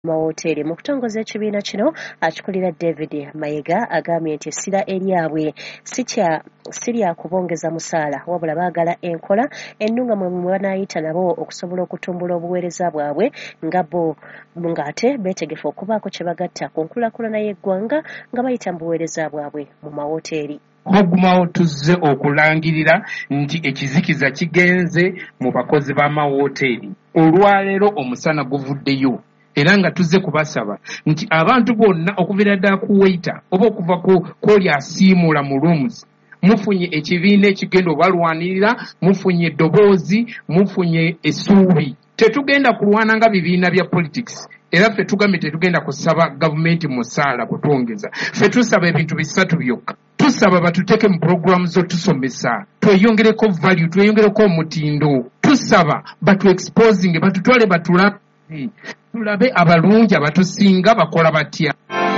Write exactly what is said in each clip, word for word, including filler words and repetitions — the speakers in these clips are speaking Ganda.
Mahoteri mu kutongoza ekibiina kino akikulira David Mayiga agambye nti essira eryabwe si lya kubongeza musaala wabula baagala enkola ennungamu mwe banaayita nabo okusobola okutumbula obuweereza bwabwe nga bo ng'ate beetegefu okubaako kye bagatta ku nkulaakulana y'eggwanga nga bayita mu buweereza bwabwe mu mahoteri. Mugumawo tuzze okulangirira nti ekizikiza kigenze mu bakozi b'amahoteri. Olwaleero omusana guvuddeyo era nga tuzze kubasaba nti abantu bonna okuviira ddala ku waiter oba okuva ku koli asiimula mu rooms mufunye ekibiina ekigenda obalwanirira, mufunye eddoboozi, mufunye essuubi. Tetugenda kulwana nga bibiina bya politics. Era ffe tugambye tetugenda kusaba gavumenti musaala kutwongeza. Ffe tusaba ebintu bisatu byokka. Tusaba batuteeke mu programu zo tusomesa, tweyongereko value, tweyongereko omutindo. Tusaba batu exposing, batutwale batulabe, tulabe abalungi abatusinga bakola batya.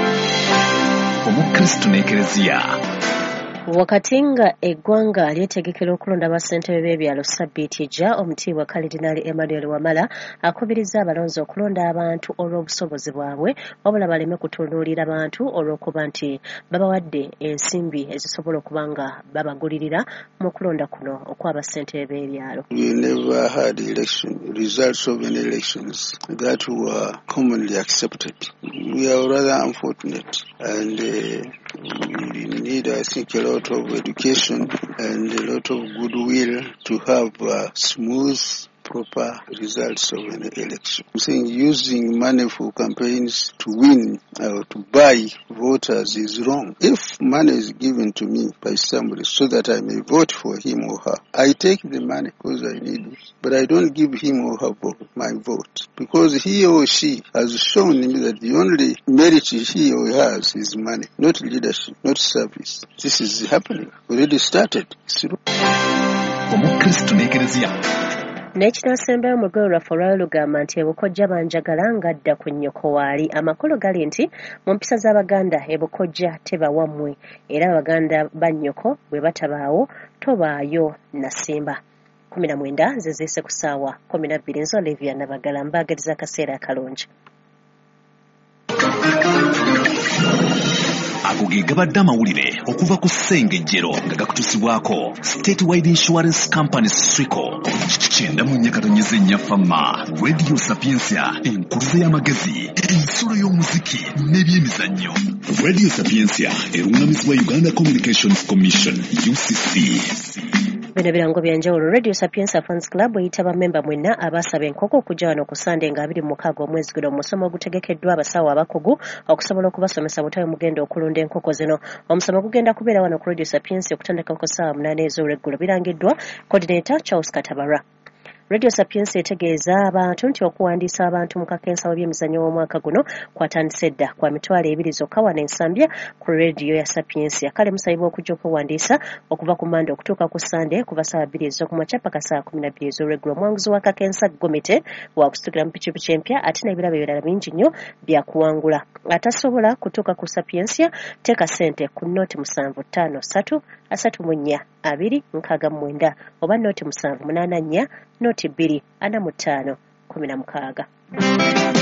Omukristo n'Eklezia. Wakati nga eggwanga lyetegekera okulonda bassentebe b'ebyalo ssabbiiti ejja, omutiibwa Kalidinaali Emmanuel Wamala akubiriza abalonzi okulonda abantu olw'obusobozi bwabwe wabula baleme kutunuulira abantu olw'okuba nti babawadde ensimbi ezisobola okuba nga babagulirira mu kulonda kuno okw'abassentebe b'ebyalo. We never had election results of any elections that were commonly accepted. We are rather unfortunate and uh, we need, I think, a lot of education and a lot of goodwill to have uh, smooth, proper results of an election. I'm saying using money for campaigns to win or to buy voters is wrong. If money is given to me by somebody so that I may vote for him or her, I take the money because I need it. But I don't give him or her vote, my vote, because he or she has shown me that the only merit he or he has is money, not leadership, not service. This is happening. Already started. Omukristo n'Eklezia. N'ekinaasembayo mu lugero lwaffe olwayo lugamba nti ebukojja banjagala ng'adda ku nnyoko waali. Amakulu gali nti mu mpisa z'Abaganda ebukojja tebawammwe era Abaganda ba nnyoko bwe batabaawo tobaayo nasimba. kumi na mwenda ze ziise ku ssaawa kumi na bbiri nzo Olivia Nabagala mbaagaliza akaseera akalungi. Ago ge gabadde amawulire okuva ku ssengejjero nga gakutusibwako Statewide Insurance Company Srico kyenda mu nnyakatonyeze nnyafama Radio Sapiensia enkuluze y'amagezi ensolo y'omuziki n'ebyemizannyo. Radio Sapiensia erungamizibwa Uganda Communications Commission U C C. Bino birango byanjawulo. Radio Sapienza Fans Club eyita bammemba mwenna abaasaba enkoko okujja wano ku Sande nga abiri mu mukaaga omwezi guno omusomo ogutegekeddwa abasawo abakugu okusobola okubasomesa butawe mugenda okulunda enkoko zino. Omusomo gugenda kubeera wano ku Radio Sapienza okutandika ku ssaawa munaana ez'olweggulo. Birangiddwa Coordinator Charles Katabara. Radio Sapienza etegeeza abantu nti okuwandiisa abantu mu kakensa by'emizannyo w'omwaka guno kwatandise dda kwa mitwalo ebiri zokka wano ensambya ku radio ya Sapienza. Kale musabibwa okujja okuwandiisa okuva ku Mande okutuuka ku Sande kuva ssaawa bbiri ez'okumakya paka ssaawa kumi na bbiri ez'olweggulo. Omwanguzi wa kakensa Gomete wa kusitukira mu pikipiki empya ate n'ebirabo ebirala bingi nnyo bya kuwangula. Atasobola kutuuka ku Sapienza teeka ssente ku nooti musanvu ttaano ssatu asatu mu nnya abiri nkaaga mu mwenda oba nooti musanvu munaana nnya nooti bbiri ana mu ttaano kumi na mukaaga.